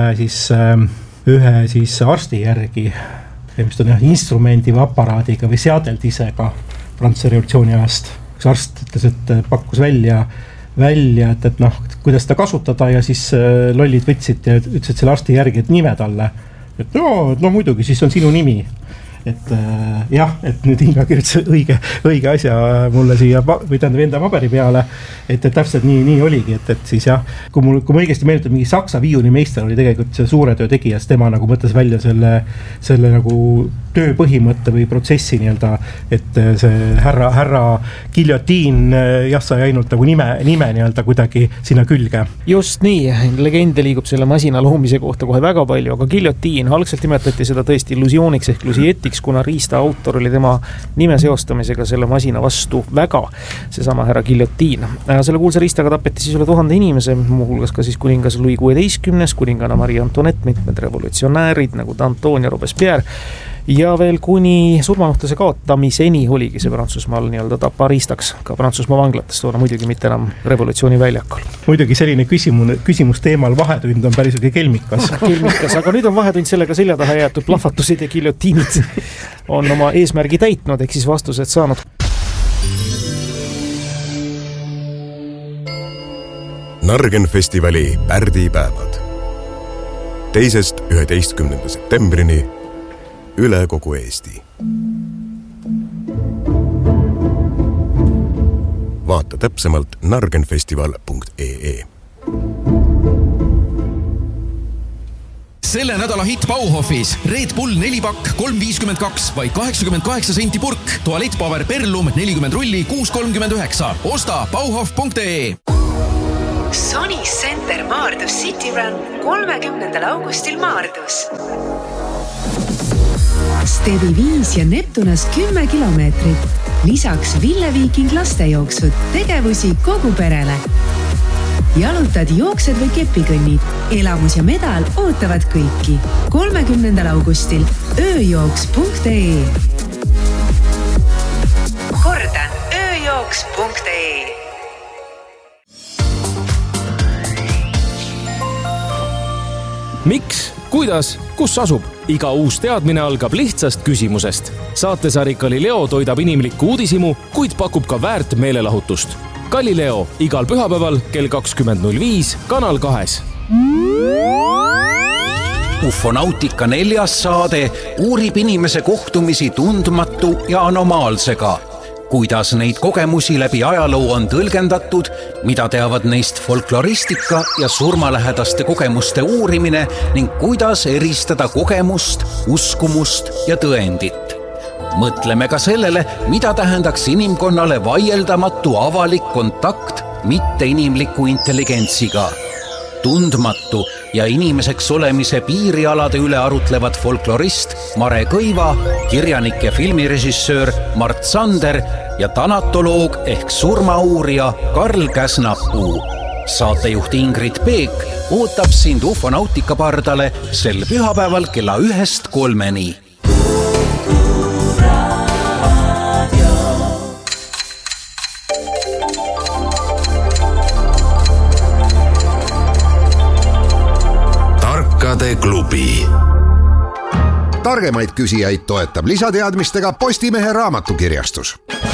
ühe siis arsti järgi, mis on instrumendi või aparaadiga või seadeldisega Prantsuse revolutsiooni ajast. Üks arst ütles, et pakkus välja, et kuidas seda kasutada ja siis lollid võtsid ja ütlesid selle arsti järgi, et nime talle. Et muidugi, siis on sinu nimi. Et et nüüd Inga kirjutas õige asja mulle siia või tähendab enda paberi peale, et täpselt nii oligi, et siis kui ma õigesti meenutan, mingi Saksa viiulimeister oli tegelikult see suure töö tegija, siis tema nagu mõtles välja selle nagu töö põhimõtte või protsessi nii-öelda, et see härra Giljotiin sai ainult nagu nime nii-öelda kuidagi sinna külge. Just nii, legende liigub selle masina loomise kohta kohe väga palju, aga Giljotiin, algselt nimetati seda tõesti illusiooniks ehk lusietiks, kuna riista autor oli tema nime seostamisega selle masina vastu väga, seesama härra Giljotiin. Selle kuulsa riistaga tapeti siis üle 1000 inimese, muuhulgas ka siis kuningas Louis XVI, kuningana Marie Antoinette, mitmed revolutsionäärid nagu Danton ja Robespierre ja veel kuni surmanuhtluse kaotamiseni oligi see Prantsusmaal nii-öelda tapariistaks ka Prantsusmaa vanglates, toona muidugi mitte enam revolutsiooni väljakul. Muidugi selline küsimus teemal vahetund on päris kelmikas. Aga nüüd on vahetund sellega selja taha jäetud, plahvatused ja giljotiinid on oma eesmärgi täitnud, ehk siis vastused saanud. Nargen festivali pärdipäevad. 2.–11. septembrini üle kogu Eesti. Vaata täpsemalt nargenfestival.ee. Selle nädala hitt Bauhofis Red Bull 4-pakk 3,52, vaid 88 senti purk. Tualettpaber Perlum 40 rulli 6,39. Osta bauhof.ee. Sony Center Maardus City Run 30. augustil Maardus. Stevi 5 ja Neptunas 10 kilomeetrit. Lisaks Ville Viiking lastejooksud, tegevusi kogu perele. Jalutad, jooksed või kepikõnnid. Elamus ja medal ootavad kõiki. 30. augustil ööjooks.ee. Kordan, ööjooks.ee. Miks, kuidas, kus asub? Iga uus teadmine algab lihtsast küsimusest. Saatesari Galileo toidab inimlikku uudisimu, kuid pakub ka väärt meelelahutust. Galileo igal pühapäeval kell 20.05 Kanal 2. Ufonautika 4. saade uurib inimese kohtumisi tundmatu ja anomaalsega. Kuidas neid kogemusi läbi ajaloo on tõlgendatud, mida teavad neist folkloristika ja surmalähedaste kogemuste uurimine ning kuidas eristada kogemust, uskumust ja tõendit. Mõtleme ka sellele, mida tähendaks inimkonnale vaieldamatu avalik kontakt mitteinimliku intelligentsiga. Tundmatu ja inimeseks olemise piirialade üle arutlevad folklorist Mare Kõiva, kirjanik ja filmirežissöör Mart Sander ja tanatoloog ehk surmauurija Karl Käsnapuu. Saatejuht Ingrid Peek ootab sind Ufonautika pardale sel pühapäeval kella 1-3. klubi. Targemaid küsijaid toetab lisateadmistega Postimehe raamatukirjastus.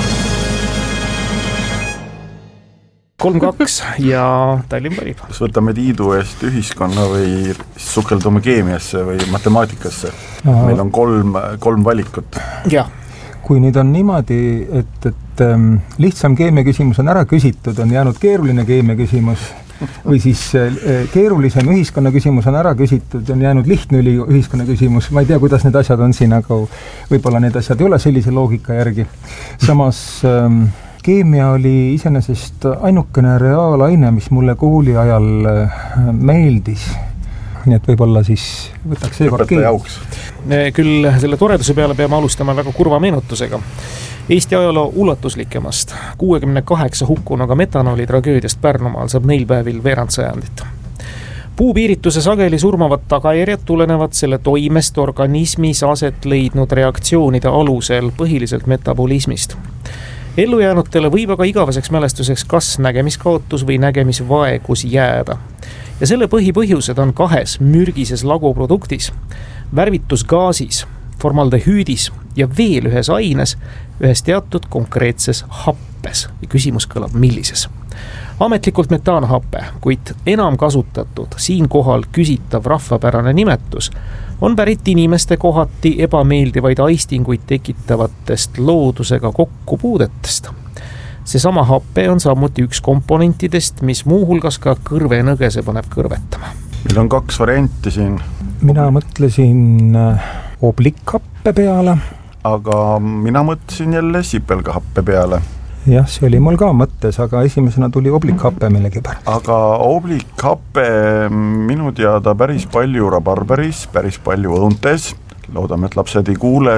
3-2 ja Tallinn valib. Kas võtame Tiidu eest ühiskonna või sukeldume keemiasse või matemaatikasse? Meil on kolm valikut. Jah. Kui nüüd on niimoodi, et lihtsam keemia küsimus on ära küsitud, on jäänud keeruline keemia küsimus või siis keerulisem ühiskonna küsimus on ära küsitud, on jäänud lihtne ühiskonna küsimus. Ma ei tea, kuidas need asjad on siin, aga võib-olla need asjad ei ole sellise loogika järgi. Samas keemia oli iseenesest ainukene reaalaine, mis mulle kooli ajal meeldis. Nii et võib-olla siis võtaks seekord keemia. Küll selle toreduse peale peame alustama väga kurva meenutusega. Eesti ajaloo ulatuslikemast 68 hukkunuga metanooli tragöödiast Pärnumaal saab neil päevil veerandsajandit. Puupiirituse sageli surmavad tagajärjed tulenevad selle toimest organismis aset leidnud reaktsioonide alusel põhiliselt metabolismist. Ellujäänutele võib aga igaveseks mälestuseks kas nägemiskaotus või nägemisvaegus jääda. Ja selle põhipõhjused on 2 mürgises laguproduktis, värvitusgaasis, formaldehüüdis ja veel ühes aines, ühes teatud konkreetses happes. Ja küsimus kõlab millises? Ametlikult metaanhappe, kuid enam kasutatud, siinkohal küsitav rahvapärane nimetus on pärit inimeste kohati ebameeldivaid aistinguid tekitavatest loodusega kokkupuudetest. Seesama happe on samuti üks komponentidest, mis muuhulgas ka kõrvenõgese paneb kõrvetama. Meil on 2 varianti siin. Mina mõtlesin oblikhappe peale. Aga mina mõtlesin jälle sipelgahappe peale. Jah, see oli mul ka mõttes, aga esimesena tuli oblikhappe millegipärast. Aga oblikhappe minu teada päris palju rabarberis, päris palju õuntes. Loodame, et lapsed ei kuule.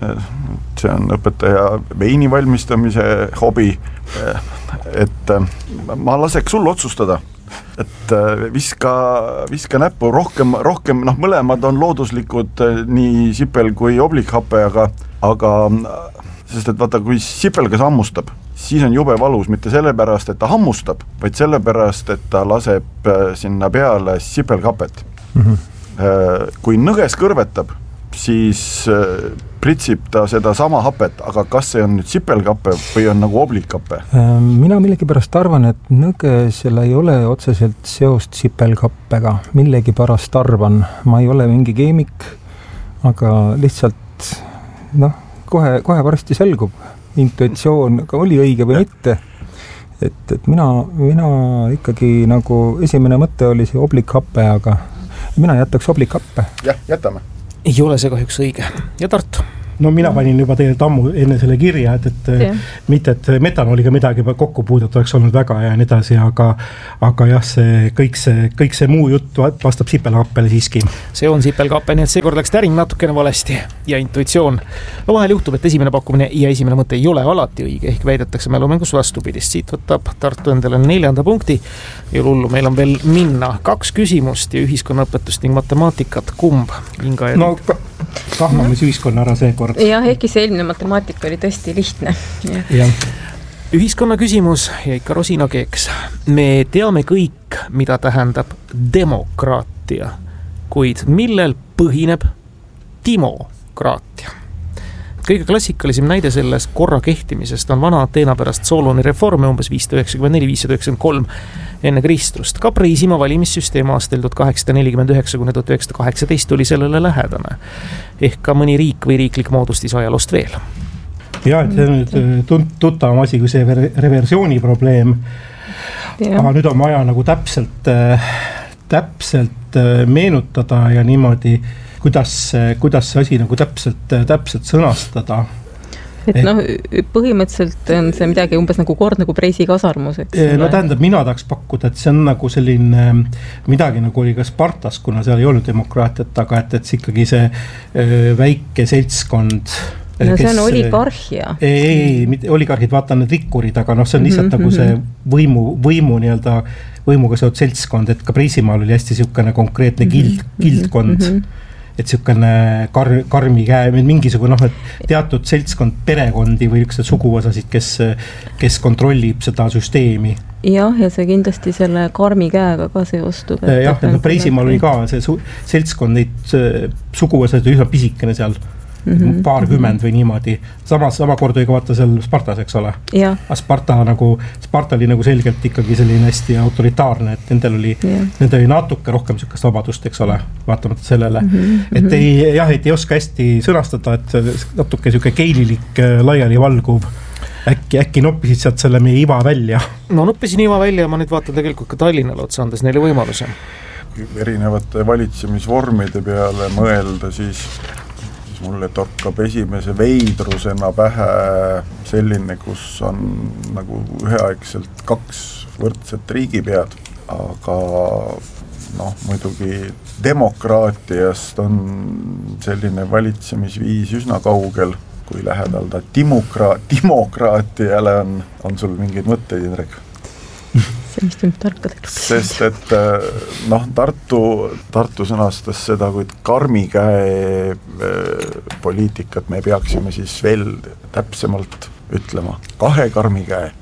See on õpetaja veini valmistamise hobi. Et ma laseks sul otsustada. Et viska näppu rohkem, mõlemad on looduslikud nii sipel kui oblikhappe, aga sest et vaata, kui sipelgas hammustab, siis on jube valus, mitte sellepärast, et ta hammustab, vaid sellepärast, et ta laseb sinna peale sipelghapet. Kui nõges kõrvetab, siis pritsib ta seda sama hapet, aga kas see on nüüd sipelgappe või on nagu oblikkappe? Mina millegipärast arvan, et nõgesel ei ole otseselt seost sipelgappega. Millegipärast arvan, ma ei ole mingi keemik, aga lihtsalt kohe varsti selgub intuitsioon, oli õige või mitte. Et mina ikkagi nagu esimene mõte oli see oblikhappe, aga mina jätaks oblikhappe. Jah, jätame. Ei ole see kahjuks õige. Ja Tartu? No mina panin juba tegelikult ammu enne selle kirja, et mitte, et metanooliga midagi kokku puudet oleks olnud väga ja nii edasi, aga jah, kõik see muu jutt vastab sipelgappele siiski. See on sipelgappe, nii et seekord läks täring natukene valesti ja intuitsioon. No vahel juhtub, et esimene pakkumine ja esimene mõte ei ole alati õige, ehk väidetakse mälumängus vastupidist. Siit võtab Tartu endale 4. punkti ja lullu meil on veel minna 2 küsimust ja ühiskonnaõpetust ning matemaatikat. Kumb? Inga ja kahmamis ühiskonna ära seekord. Jah, ehkki see eelmine matemaatika oli tõesti lihtne. Ja. Ühiskonna küsimus ja ikka rosinakeeks. Me teame kõik, mida tähendab demokraatia, kuid millel põhineb timokraatia? Kõige klassikalisem näide selles korra kehtimisest on vana Ateena pärast Soloni reforme umbes 594-593 enne Kristust. Ka Preisimaa valimissüsteem aastal 1849-1918 oli sellele lähedane. Ehk ka mõni riik või riiklik moodustis ajaloost veel. Ja, et see on nüüd tuttavam asi kui see reversiooni probleem. Aga nüüd on vaja nagu täpselt meenutada ja niimoodi kuidas see asi nagu täpselt sõnastada. Et põhimõtteliselt on see midagi umbes nagu kord nagu Preisi kasarmus. No tähendab, mina tahaks pakkuda, et see on nagu selline midagi nagu oli ka Spartas, kuna seal ei olnud demokraatiat, aga et see ikkagi see väike seltskond. No see on oligarhia. Ei, oligarhid, vaatan need rikkurid, aga see on lihtsalt nagu see võimu nii-öelda võimuga seotud seltskond, et ka Preisimaal oli hästi siukene konkreetne gildkond. Et siukene karmi käe, mingisugune teatud seltskond perekondi või üks suguosasid, kes kontrollib seda süsteemi. Jah, ja see kindlasti selle karmi käega ka seostub. Jah, Preisimaal oli ka see seltskond, neid suguosasid üsna pisikene seal. Paarkümmend või niimoodi. Sama kord oli ka vaata seal Spartas, eks ole. Sparta oli nagu selgelt ikkagi selline hästi autoritaarne, et nendel oli natuke rohkem sükast vabadust, eks ole, vaatamata sellele. Et ei oska hästi sõnastada, et natuke süke keililik laiali valguv. Äkki noppisid sealt selle meie iva välja? No noppisin iva välja ja ma nüüd vaatan tegelikult ka Tallinnale otsa andes neile võimaluse. Erinevate valitsemisvormide peale mõelda, siis mulle torkab esimese veidrusena pähe selline, kus on nagu üheaegselt 2 võrdset riigipead, aga muidugi demokraatiast on selline valitsemisviis üsna kaugel, kui lähedal ta demokraatiale on sul mingeid mõtteid, Indrek? See, mis tuleb tarkade klubis. Sest, et Tartu sõnastas seda, kui karmi käe poliitikat me peaksime siis veel täpsemalt ütlema. 2 karmi käe.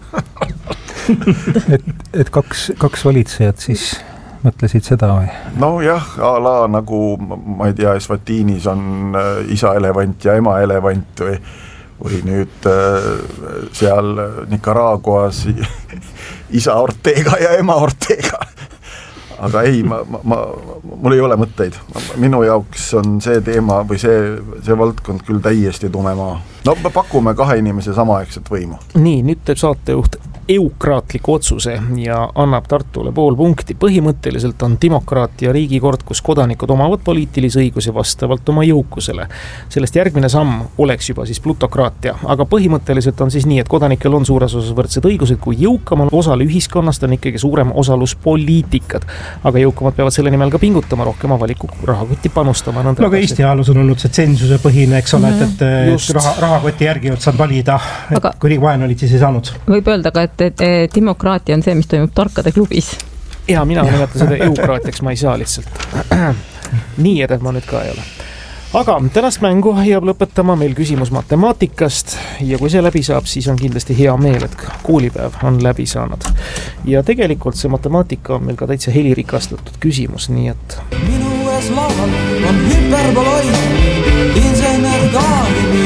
et 2 valitsejat siis mõtlesid seda või? No jah, ala nagu, ma ei tea, Eswatinis on isa elevant ja ema elevant või nüüd seal Nicaraguas isa Ortega ja ema Ortega. Aga ei, mul ei ole mõtteid. Minu jaoks on see teema või see valdkond küll täiesti tume maa. No pakume 2 inimese samaaegset võimu. Nii, nüüd teeb saatejuht eukraatliku otsuse ja annab Tartule 0,5 punkti. Põhimõtteliselt on demokraatia riigikord, kus kodanikud omavad poliitilisi õigusi vastavalt oma jõukusele. Sellest järgmine samm oleks juba siis plutokraatia, aga põhimõtteliselt on siis nii, et kodanikel on suures osas võrdsed õigused, kui jõukamal osal ühiskonnast on ikkagi suurem osaluspoliitikad, aga jõukamad peavad selle nimel ka pingutama, rohkem avaliku rahakotti panustama. No aga Eesti ajaloos on olnud see tsensuse põhine, eks ole, et rahakoti järgi oot saad valida, et kui vaen olid, siis ei saanud. Võib öelda ka, et demokraatia on see, mis toimub tarkade klubis. Ja mina nimetan seda eukraatiaks, ma ei saa lihtsalt. Nii edev ma nüüd ka ei ole. Aga tänast mängu jääb lõpetama meil küsimus matemaatikast ja kui see läbi saab, siis on kindlasti hea meel, et koolipäev on läbi saanud. Ja tegelikult see matemaatika on meil ka täitsa helirikastatud küsimus, nii et... Minu ees laval on hüperboloid, insener Kaavin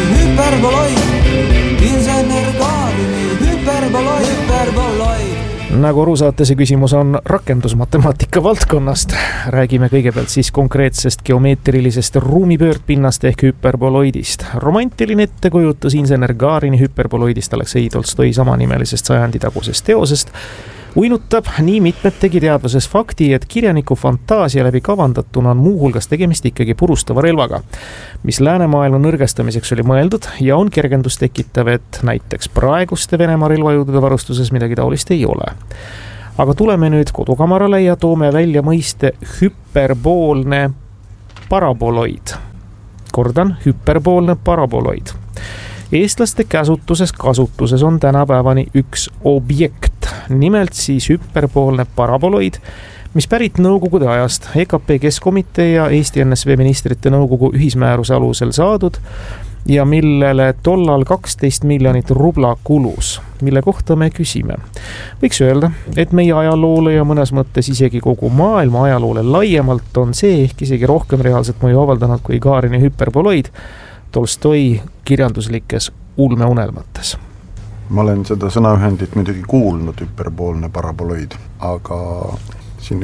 Nagu aru saate, see küsimus on rakendusmatemaatika valdkonnast. Räägime kõigepealt siis konkreetsest geomeetrilisest ruumipöördpinnast ehk hüperboloidist. Romantiline ettekujutus insener Garini hüperboloidist Aleksei Tolstoi samanimelisest sajanditagusest teosest uinutab nii mitmetegi teadvuses fakti, et kirjaniku fantaasia läbi kavandatuna on muuhulgas tegemist ikkagi purustava relvaga, mis läänemaailma nõrgestamiseks oli mõeldud ja on kergendust tekitav, et näiteks praeguste Venemaa relvajõudude varustuses midagi taolist ei ole. Aga tuleme nüüd kodukamarale ja toome välja mõiste hüperboolne paraboloid. Kordan, hüperboolne paraboloid. Eestlaste kasutuses on tänapäevani üks objekt, nimelt siis hüperboolne paraboloid, mis pärit Nõukogude ajast EKP Keskkomitee ja Eesti NSV ministrite nõukogu ühismääruse alusel saadud ja millele tollal 12 miljonit rubla kulus, mille kohta me küsime. Võiks öelda, et meie ajaloole ja mõnes mõttes isegi kogu maailma ajaloole laiemalt on see ehk isegi rohkem reaalset mõju avaldanud kui Garini hüperboloid Tolstoi kirjanduslikes ulmeunelmates. Ma olen seda sõnaühendit muidugi kuulnud, hüperboolne paraboloid, aga siin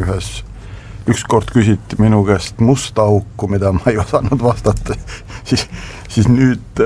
ükskord küsiti minu käest musta auku, mida ma ei osanud vastata, siis nüüd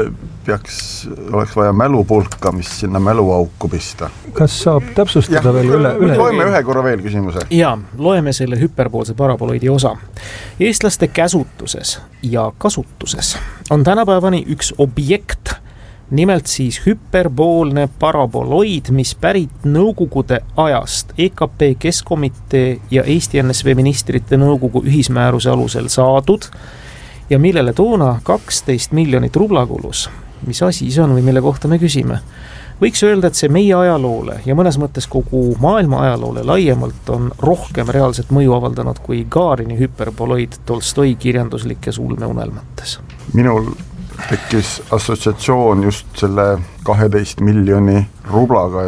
oleks vaja mälupulka, mis sinna mäluauku pista. Kas saab täpsustada veel üle? Loeme ühe korra veel küsimuse. Ja, loeme selle hüperboolse paraboloidi osa. Eestlaste käsutuses ja kasutuses on tänapäevani üks objekt, nimelt siis hüperboolne paraboloid, mis pärit Nõukogude ajast EKP Keskkomitee ja Eesti NSV ministrite nõukogu ühismääruse alusel saadud ja millele toona 12 miljonit rubla kulus. Mis asi see on või mille kohta me küsime? Võiks öelda, et see meie ajaloole ja mõnes mõttes kogu maailma ajaloole laiemalt on rohkem reaalset mõju avaldanud kui Garini hüperboloid Tolstoi kirjanduslikes ulmeunelmates. Minul tekkis assotsiatsioon just selle 12 miljoni rublaga,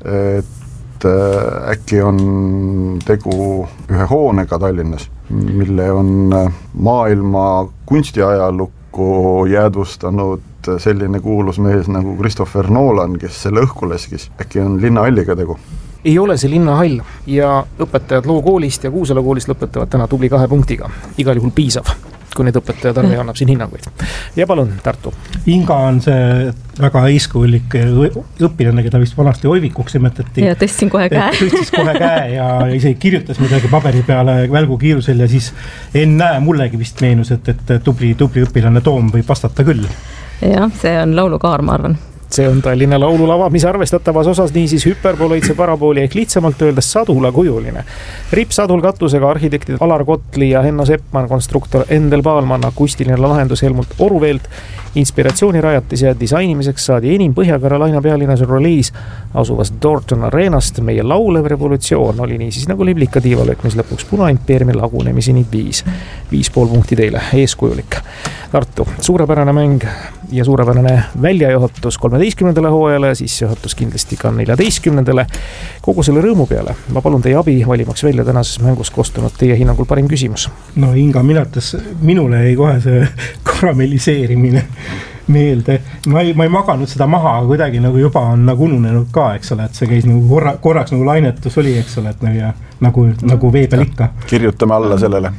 et äkki on tegu ühe hoonega Tallinnas, mille on maailma kunstiajalukku jäädvustanud selline kuulus mees nagu Christopher Nolan, kes selle õhku leskis. Äkki on linnahalliga tegu? Ei ole see linnahall ja õpetajad Lookoolist ja Kuusala koolist lõpetavad täna tubli 2 punktiga. Igal juhul piisav, kui need õpetajad arve annab siin hinnanguid. Ja palun, Tartu. Inga on see väga eeskujulik õpilane, keda vist vanasti Oivikuks nimetati. Ja tõstsin kohe käe. Tõstis kohe käe ja isegi kirjutas midagi paberi peale välgukiirusel ja siis ennäe mullegi vist meenus, et tubli õpilane Toom võib vastata küll. Jah, see on laulukaar, ma arvan. See on Tallinna laululava, mis arvestatavas osas niisiis hüperboloidse parabooli ehk lihtsamalt öeldes sadulakujuline. Rippsadul katusega arhitektid Alar Kotli ja Henno Seppmann, konstruktor Endel Baalmann, akustiline lahendus Helmut Oruveelt, inspiratsioonirajatis ja disainimiseks saadi enim Põhja-Carolina pealinnas Rolleis asuvast Dorton Arenast. Meie laulev revolutsioon oli niisiis nagu liblika tiivalöök, mis lõpuks Punaimpeeriumi lagunemiseni 5,5 punkti teile, eeskujulik. Tartu, suurepärane mäng ja suurepärane väljajuhatus 13. hooajale, siis juhatus kindlasti ka 14. Kogu selle rõõmu peale ma palun teie abi valimaks välja tänases mängus kostunud teie hinnangul parim küsimus. No Inga, minule ei kohe see karamelliseerimine meelde. Ma ei maganud seda maha, aga kuidagi nagu juba on nagu ununenud ka, eks ole, et see käis nagu korraks nagu lainetus oli, eks ole, et nagu vee peal ikka. Kirjutame alla sellele.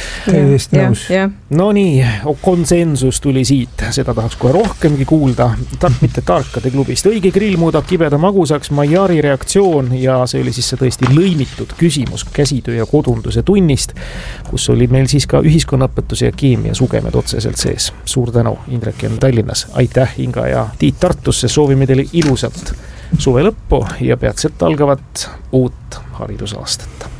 No nii, konsensus tuli siit, seda tahaks kohe rohkemgi kuulda. Mitte tarkade klubist. Õige grill muudab kibeda magusaks, Majari reaktsioon ja see oli siis see tõesti lõimitud küsimus käsitöö ja kodunduse tunnist, kus oli meil siis ka ühiskonnaõpetuse ja keemia sugemed otseselt sees. Suur tänu, Indrek on Tallinnas. Aitäh, Inga ja Tiit Tartusse. Soovime teile ilusat suve lõppu ja peatselt algavat uut haridusaastat.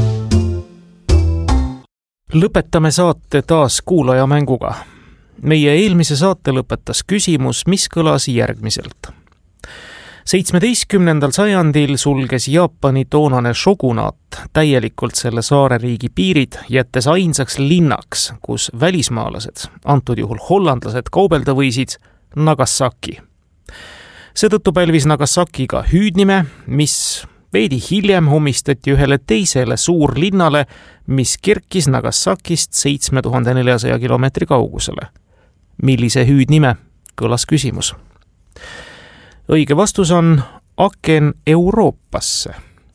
Lõpetame saate taas kuulaja mänguga. Meie eelmise saate lõpetas küsimus, mis kõlas järgmiselt. 17. sajandil sulges Jaapani toonane shogunaat täielikult selle saareriigi piirid, jättes ainsaks linnaks, kus välismaalased, antud juhul hollandlased, kaubelda võisid, Nagasaki. Seetõttu pälvis Nagasakiga hüüdnime, mis veidi hiljem omistati ühele teisele suurlinnale, mis kerkis Nagasakist 7400 kilomeetri kaugusele. Millise hüüdnime, kõlas küsimus. Õige vastus on Aken Euroopasse.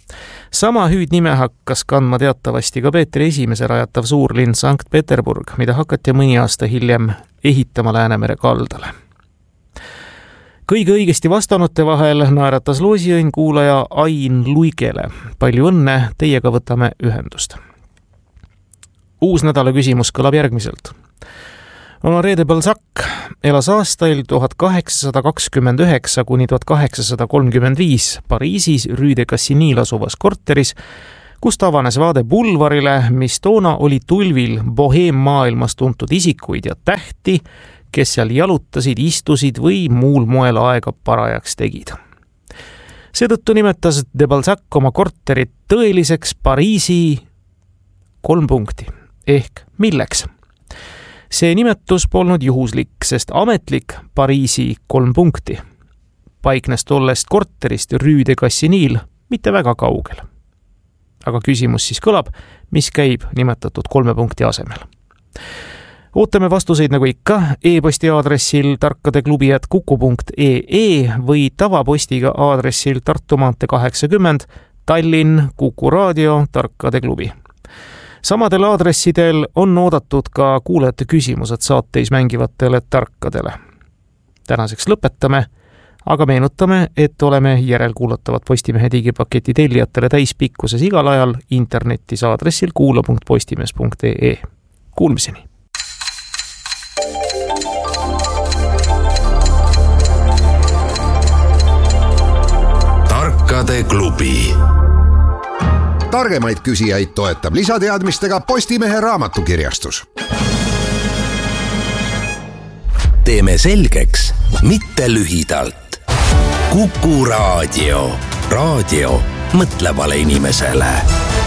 Sama hüüdnime hakkas kandma teatavasti ka Peeter Esimese rajatav suurlinn Sankt Peterburg, mida hakati mõni aasta hiljem ehitama Läänemere kaldale. Kõige õigesti vastanute vahel naeratas loosiõnn kuulaja Ain Luigele. Palju õnne, teiega võtame ühendust. Uus nädala küsimus kõlab järgmiselt. Honoré de Balzac elas aastail 1829 kuni 1835 Pariisis Rue de Cassini asuvas korteris, kust avanes vaade bulvarile, mis toona oli tulvil boheemmaailmas tuntud isikuid ja tähti, kes seal jalutasid, istusid või muul moel aega parajaks tegid. Seetõttu nimetas de Balzac oma korterit tõeliseks Pariisi 3 punkti ehk milleks. See nimetus polnud juhuslik, sest ametlik Pariisi 3 punkti paiknes tollest korterist Rue de Cassinil mitte väga kaugel. Aga küsimus siis kõlab, mis käib nimetatud 3 punkti asemel. Ootame vastuseid nagu ikka e-posti aadressil tarkadeklubi@kuku.ee või tavapostiga aadressil Tartu maantee 80 Tallinn Kuku Raadio Tarkade klubi. Samadel aadressidel on oodatud ka kuulajate küsimused saateis mängivatele tarkadele. Tänaseks lõpetame, aga meenutame, et oleme järelkuulatavat Postimehe digipaketi tellijatele täispikkuses igal ajal internetis aadressil kuula.postimees.ee. Kuulmiseni! Tarkade klubi. Targemaid küsijaid toetab lisateadmistega Postimehe raamatukirjastus. Teeme selgeks, mitte lühidalt. Kuku Raadio. Raadio mõtlevale inimesele.